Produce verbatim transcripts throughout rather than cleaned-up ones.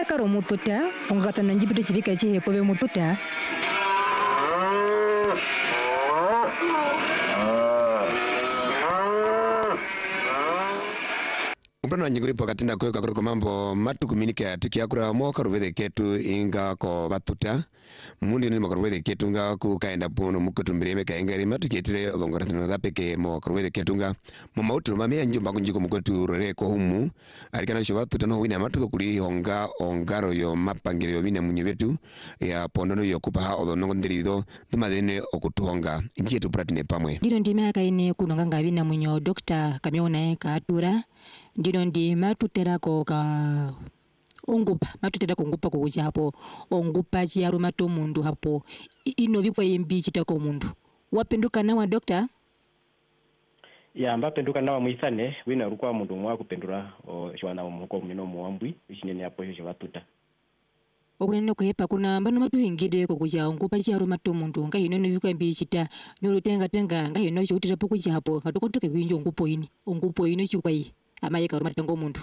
ya karo mututa ongatana njibide chibika chihe pobe mututa Upano nyiguri pokatinda kweka kuruko mambo matu kuminika tukiakura moka ruvede ketu inga ko batuta mundi ni moka ruvede ketu nga ku kaenda puno mukutu mbireme ka ingari matu ketire obongoratino da peke moka ruvede ketu nga mumautu mamia njumba kunjiko mukutu rore ko humu alikana sho batuta no wina matu kuri honga ongaro yo mapangire yo vina munye vetu ya pondono yo kupaha odonongo ndirido tumadene okutuhonga njie tu pratine pamwe ndiro ndime kaine kunonga ngavina munyo Doctor Kamiona eka atura ndino ndi matuterako ka ongupa matuterako ngupa kukucha hapo ongupa chiaro mato mundu hapo inovikwa yembi chitako mundu wapenduka nawa Doctor ya mbapenduka nawa muisane wina rukwa mundu mwa kupendura o shwana muko mino muambwi ishinene hapo hiyo batuta okunene kuhepa kuna mbano matu ingide kukucha ongupa chiaro mato mundu nga ino novikwa yembi chita norutenga tenga nga ino chotira pokucha hapo ngatokotoke kuinjo ongupo ini ongupo ino chikwai amaye ka rumatango mundu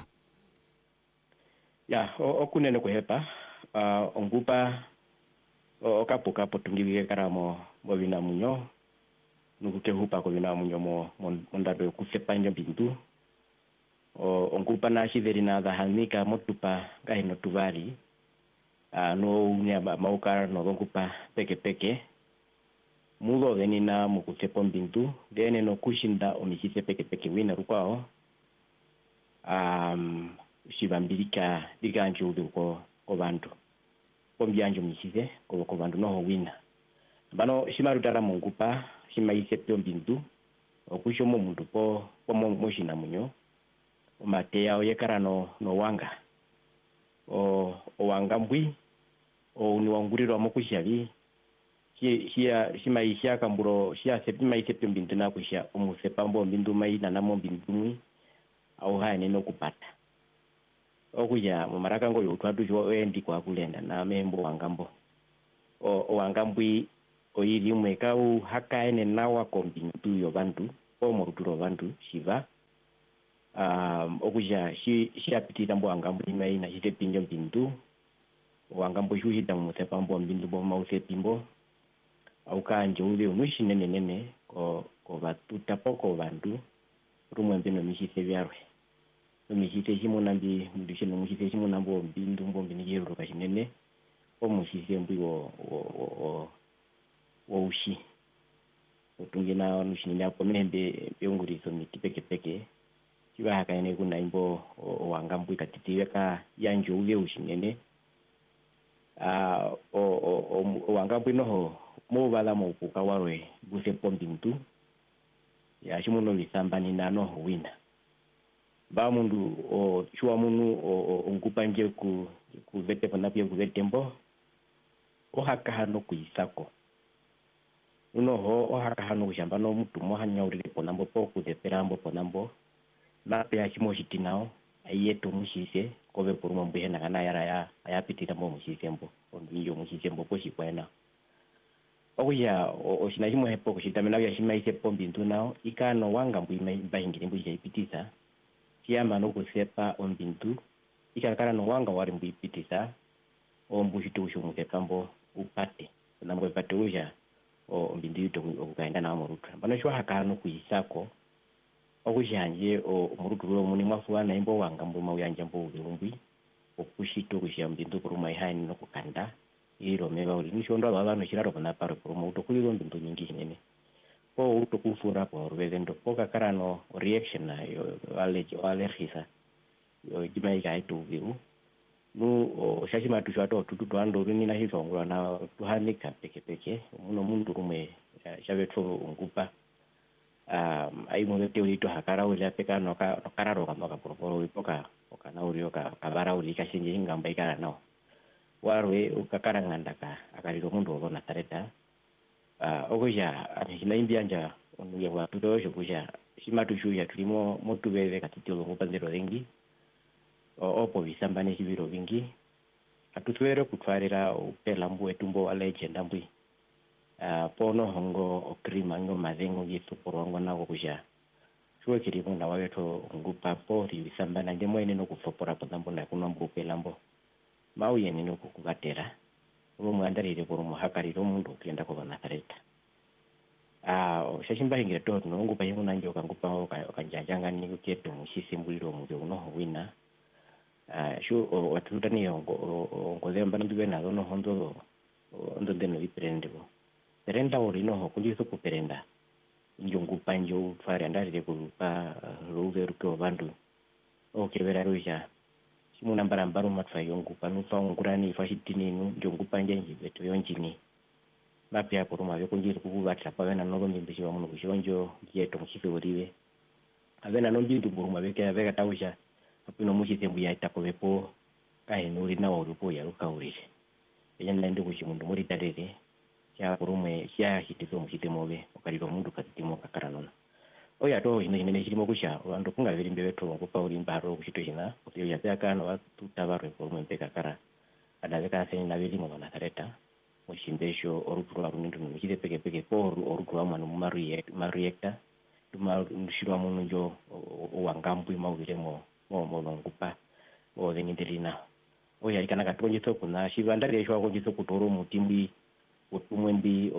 ya okunene kuhepa uh, ongupa okapo kapo tungiwike karamo mo bina munyo nukuke hupa ko bina munyo mo mondado kusepa nyo bintu o ongupa na shiveri na da halmika motupa gaino tuvari uh, no unya mauka no ongupa peke peke mugo venina mukusepa bintu dene no kushinda omikise peke peke wina rukwao um shibambirika biganjo uko ko bantu pombianjo misize ko ko bantu no wina bano shimarutara mungupa shimaise pyombindu okusho mu mundu po po moshina munyo omate yao yekarano no wanga o wanga mbwi o ni wanguriro mokushali shia shimaisha kamburo shia sepimaise pyombindu na kusha omusepambo mbindu mai na namo mbindu au haya neno kupata okuja mumaraka ngo yotwatu jo endi kwa kulenda na membo wangambo o wangambwi oyiri mweka u hakaene nawa kombintu yo bantu o moruturo bantu shiva um okuja shi shi apitira mbo wangambwi mai na jite pinjo bintu wangambo shuhita musepa mbo mbindu bo mause pimbo au kanje ule umushi nene nene ko ko batuta poko bantu rumwe mbino mishise byarwe mishite himo nambi mudishe no mishite himo nambo bindu mbombi ni yero kashinene o mushise mbi wo wo wo ushi utungena nushini hapo mende byongurizo miti peke peke kiba hakaene kuna imbo wangambu ikatitiweka yanjo ule ushinene ah o o wangambu noho mo bala mo kukawarwe buse pombi mtu ya shimono lisambani na no wina ba mundu o chua munu o ongupanje ku ku vete panapia ku vetembo o haka hano kuisako uno ho o haka hano kushamba no mtu mo hanya uri ponambo po ku deperambo ponambo na pe chimo shitinao ayeto mushise ko ve poruma mbuhe na kana yara ya ayapitira mo mushisembo ondinyo mushisembo po shikwena okuya o shinajimo hepo kushitamena ya shimaise pombi ntunao ikano wanga mbui bahingire mbui jaipitisa kiama no kusepa ombintu ikakara no wanga wari mbui pitisa o mbuhitu ushu musekambo upate namwe pate uja o mbindu yuto okukaenda na murutu bano shwa hakano kuisako okujanje o murutu ro muni mwafuwa na imbo wanga mbu mawuyanja mbu ubirumbi okushito kushya mbindu kuruma ihani no kukanda iro meba uri nishondo abantu kiraro bana paro kuruma utokuliro mbindu nyingi nene po utokufura po rwezendo poka karano reaction na yo allergy allergies yo jimai ga itu viru nu o shashima tu shato tutu ando rini na hizo ngwa na tuhanika peke peke muno mundu rume shavetho ngupa um ai mo te uri to hakara uli peka no ka kararo kama ka proporo ipoka oka na uri oka kabara uri ka shinji ngamba ikara no warwe ukakara ngandaka akaliro mundu ona tareta ah ogoja anhina imbianja onuya wa tudojo kuja shimatu shuya tulimo motubele katitilo ngopanzero rengi opo bisambane shibiro vingi atutwere kutwarira upela mbu etumbo legend ambui ah pono hongo okrima ngo mazengo yetu porongo nago kuja shuwe kirimo na waweto ngupa pori bisambana ndemo ene no kufopora potambo na kunombu upela mbo mauye nino kukubatera umwandarire kuri muhakariro mundu kugenda ko banathareta ah shashimbahingira to nongupa yimuna nje ukangupa okanjajanga ni kuketo musisimbuliro mu byo wina ah shu watutani ngo ngoze mbana ndibe nazo no hondo ndo ndeno iprendebo perenda uri no kundiso kuperenda njungupa njo fare ndarire kupa ruve ruko bandu okebera ruja simuna mbarambaro matfa yongupa nufa ngurani fashitini nu njungupa njenji beto yonjini mapya kuruma byo kunjira kububatira pabena no ngimbishi wa muno kushonjo yeto mushife uriwe abena no mbindu buruma beke abeka tawusha apino mushite mbuya itakobepo kai nuri na orupo ya rukaurire yenda ndi kushimundu muri tarere ya kurume ya hitizo mushite mobe okariro mundu katimo kakaranona oya to ine ine shirimo kusha wandu kunga birimbe beto ngopa uri mbaro kushito hina otiyo ya yakana watu tabarwe kurume mpeka kara adaveka seni na bilimo banathareta mushimbesho orukuru rundu mukide peke peke poru orukuru amanu maru mariekta tuma nshirwa munu njo wangambu mawiremo mo mo ngupa o dengelina oya ikana katonje to kuna shibandari yashwa konje to kutoro mutimbi utumwembi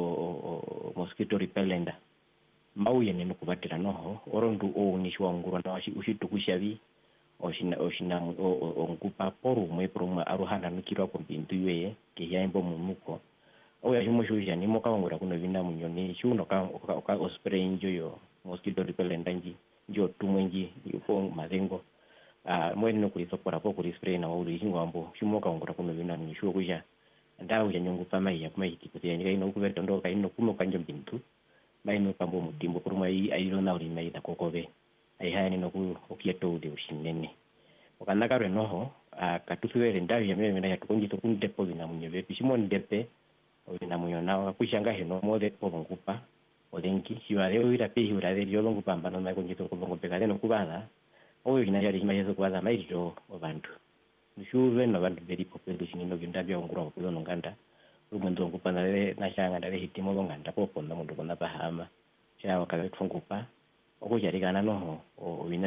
o mosquito repellent mauye nene kubatira noho orondu o nishwa ngurwa na ushitukushabi oshina oshina ongupa poru mwe proma aruhana nukirwa ko bintu yeye ke yayimbo mumuko oya himo shuja ni moka ngura kuno vinda munyoni shuno ka ka spray njoyo mosquito repellent nji njo tumwenji yupo mazengo ah mwene no kuliso pora po kuli spray na uli hingwambo shimoka ngura kuno vinda ni shuo kuja ndawo ya nyungu pama ya kuma ikipoti ya ngai no kubeto ndo ka ino kuno kanjo bintu mai no kambo mutimbo kuruma yi ayiro na uli mai ta kokobe ai hani no ku okieto de ushinene okanaka renoho akatusuwele ndawo ya meme na yatukonji to kundepo bina munyebe pishimoni depe na muyona kushanga heno mode po ngupa odenki siwale uira pe uira de yo longo pamba no mai konjito ko longo pekale no kubala oyo ina yari imaje kubaza mairo obantu nishuve no bantu beri population no ginda bya ngura ko no nganda rumuntu ngupa na le na shanga ndale hitimo lo nganda ko ponna mundu kona bahama sha wakale tfungupa okujari kana no o wina